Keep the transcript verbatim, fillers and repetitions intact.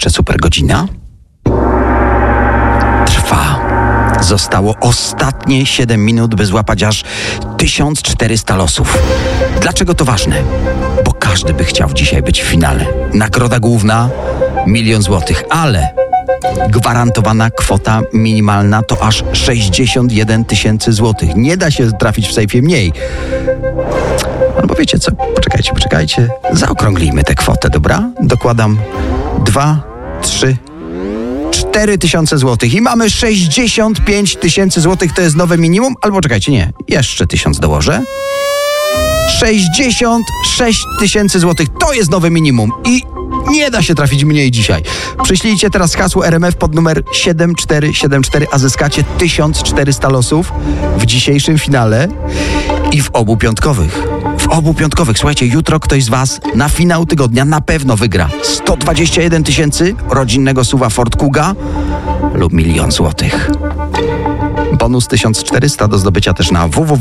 jeszcze super godzina. Trwa. Zostało ostatnie siedem minut, by złapać aż tysiąc czterysta losów. Dlaczego to ważne? Bo każdy by chciał dzisiaj być w finale. Nagroda główna milion złotych, ale gwarantowana kwota minimalna to aż sześćdziesiąt jeden tysięcy złotych. Nie da się trafić w sejfie mniej. Albo wiecie co? Poczekajcie, poczekajcie. Zaokrąglimy tę kwotę, dobra? Dokładam dwa, trzy, cztery tysiące złotych i mamy sześćdziesiąt pięć tysięcy złotych. To jest nowe minimum? Albo czekajcie, nie. Jeszcze tysiąc dołożę. sześćdziesiąt sześć tysięcy złotych. To jest nowe minimum i nie da się trafić mniej dzisiaj. Przyślijcie teraz hasło R M F pod numer siedem cztery siedem cztery, a zyskacie tysiąc czterysta losów w dzisiejszym finale i w obu piątkowych. W obu piątkowych. Słuchajcie, jutro ktoś z was na finał tygodnia na pewno wygra sto dwadzieścia jeden tysięcy rodzinnego S U V-a Ford Kuga lub milion złotych. Bonus tysiąc czterysta do zdobycia też na w w w